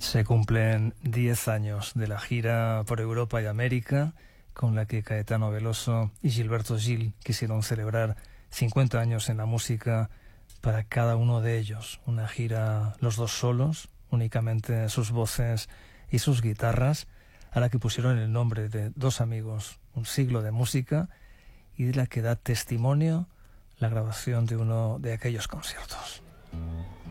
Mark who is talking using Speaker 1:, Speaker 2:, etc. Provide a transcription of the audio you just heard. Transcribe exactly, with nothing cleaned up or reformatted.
Speaker 1: Se cumplen diez años de la gira por Europa y América, con la que Caetano Veloso y Gilberto Gil quisieron celebrar cincuenta años en la música para cada uno de ellos. Una gira los dos solos, únicamente sus voces y sus guitarras, a la que pusieron el nombre de Dos Amigos, un siglo de música, y de la que da testimonio la grabación de uno de aquellos conciertos.